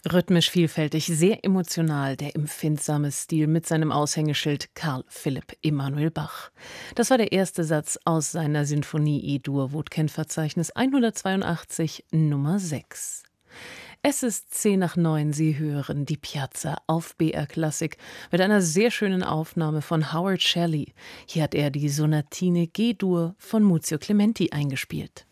Rhythmisch vielfältig, sehr emotional, der empfindsame Stil mit seinem Aushängeschild Karl Philipp Emanuel Bach. Das war der erste Satz aus seiner Sinfonie E-Dur-Wutken-Verzeichnis 182 Nummer 6. Es ist 10 nach 9. Sie hören die Piazza auf BR Klassik mit einer sehr schönen Aufnahme von Howard Shelley. Hier hat er die Sonatine G-Dur von Muzio Clementi eingespielt.